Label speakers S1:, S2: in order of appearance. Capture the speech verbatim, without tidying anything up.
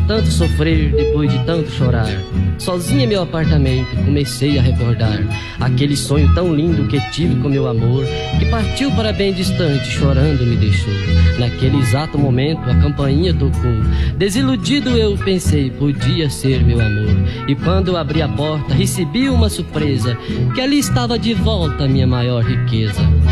S1: tanto sofrer, depois de tanto chorar, sozinha em meu apartamento comecei a recordar aquele sonho tão lindo que tive com meu amor, que partiu para bem distante, chorando me deixou. Naquele exato momento a campainha tocou. Desiludido eu pensei, podia ser meu amor. E quando eu abri a porta recebi uma surpresa, que ali estava de volta a minha maior riqueza.